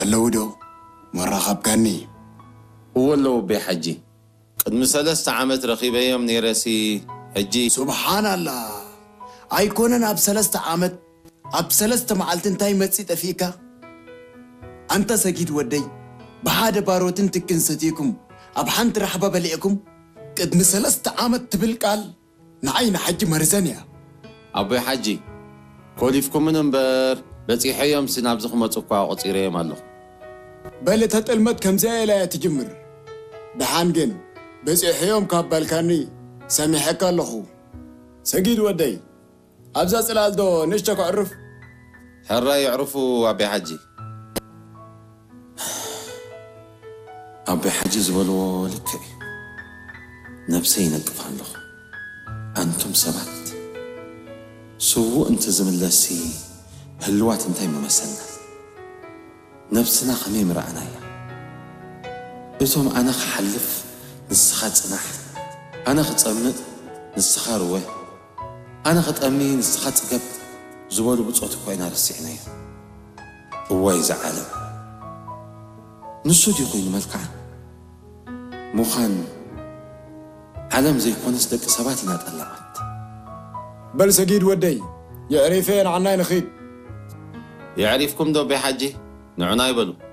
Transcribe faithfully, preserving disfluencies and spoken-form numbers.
اللودو مرة خبكني هو اللو بحجي قد مسلست عامت رقيبة يوم نيرسي حجي سبحان الله أيكوننا بسلست عامت أبسلست معلت انتاي متسيت فيك أنت سجيد ودي بهذا باروتن تكن ستيكم أبحنت رحبة بليكم قد مسلست عامت تبلقال نعين حج مرزانيا أبي حجي كوليفكم من انبر بتيحي يوم سنابزخم وتقوى قصيري مالو بل تتلمت كم زي لا تجمر بحانجن بتيحي يوم كابالكاني سامحك الله سجيد ودي أبزا سلال دو نشتك عرف حرا يعرفوا أبي حجي أبي حجي زبلو لكي نفسي نقف عنه أنتم سبت سوء انت زمن لسي هلوات انتي ممثلنا نفسنا خميم رعنايا إتهم أنا خحلف نسخات سناح أنا خطأمت نسخة روه أنا خطأمي نسخات قبل زوالو بتصوت كوينا رسيعنايا هو يزعلم نسو دي قوين ملكعا موخان عالم زي كونس دك سباتنا تقلعت بل سجيد ودي يعرفين عناي نخيد يعرفكم دو بحجي نعناي بلو